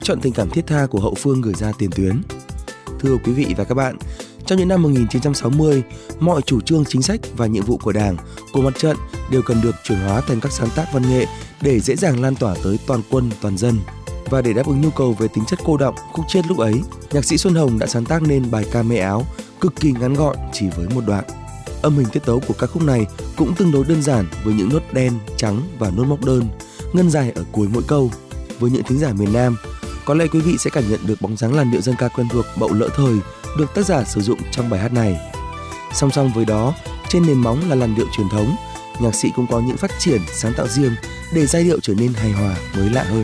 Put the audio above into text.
chọn tình cảm thiết tha của hậu phương gửi ra tiền tuyến. Thưa quý vị và các bạn, trong những năm 1960, mọi chủ trương chính sách và nhiệm vụ của Đảng, của mặt trận đều cần được chuyển hóa thành các sáng tác văn nghệ để dễ dàng lan tỏa tới toàn quân, toàn dân. Và để đáp ứng nhu cầu về tính chất cô đọng, khúc chiết lúc ấy, nhạc sĩ Xuân Hồng đã sáng tác nên bài ca Mẹ Áo cực kỳ ngắn gọn chỉ với một đoạn. Âm hình tiết tấu của ca khúc này cũng tương đối đơn giản với những nốt đen, trắng và nốt móc đơn, ngân dài ở cuối mỗi câu. Với những thính giả miền Nam, có lẽ quý vị sẽ cảm nhận được bóng dáng làn điệu dân ca quen thuộc Bậu Lỡ Thời được tác giả sử dụng trong bài hát này. Song song với đó, trên nền móng là làn điệu truyền thống, nhạc sĩ cũng có những phát triển sáng tạo riêng để giai điệu trở nên hài hòa mới lạ hơn.